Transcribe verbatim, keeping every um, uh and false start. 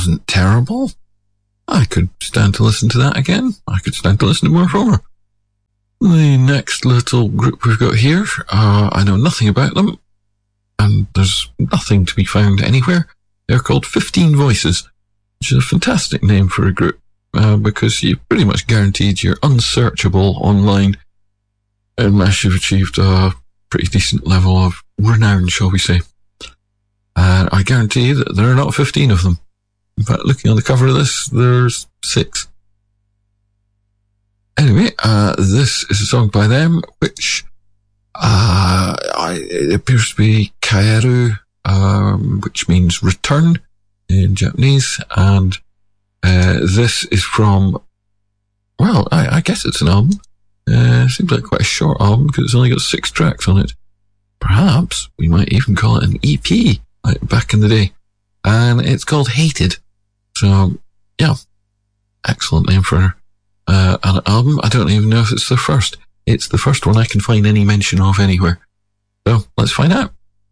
wasn't terrible. I could stand to listen to that again. I could stand to listen to more from her. The next little group we've got here, uh, I know nothing about them, and there's nothing to be found anywhere. They're called fifteen Voices, which is a fantastic name for a group, uh, because you're pretty much guaranteed you're unsearchable online unless you've achieved a pretty decent level of renown, shall we say. And I guarantee you that there are not fifteen of them. In fact, looking on the cover of this, there's six. Anyway, uh, this is a song by them, which uh, I, it appears to be Kaeru, um, which means return in Japanese, and uh, this is from, well, I, I guess it's an album. Uh, seems like quite a short album because it's only got six tracks on it. Perhaps we might even call it an E P, like back in the day. And it's called Hated. So, yeah, excellent name for uh, an album. I don't even know if it's the first. It's the first one I can find any mention of anywhere. So, let's find out.